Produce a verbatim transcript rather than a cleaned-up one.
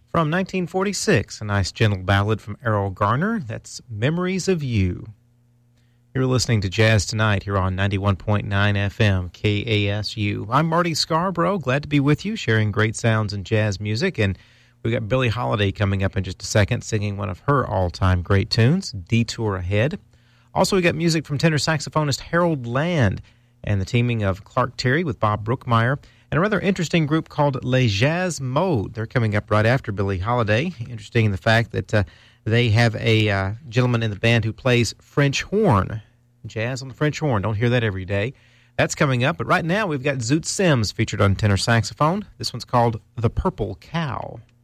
From nineteen forty-six, a nice gentle ballad from Errol Garner. That's Memories of You. You're listening to Jazz Tonight here on ninety-one point nine F M K A S U. I'm Marty Scarborough, glad to be with you, sharing great sounds and jazz music. And we've got Billie Holiday coming up in just a second, singing one of her all-time great tunes, Detour Ahead. Also, we got music from tenor saxophonist Harold Land and the teaming of Clark Terry with Bob Brookmeyer, and a rather interesting group called Les Jazz Mode. They're coming up right after Billie Holiday. Interesting in the fact that uh, they have a uh, gentleman in the band who plays French horn. Jazz on the French horn. Don't hear that every day. That's coming up. But right now, we've got Zoot Sims featured on tenor saxophone. This one's called The Purple Cow.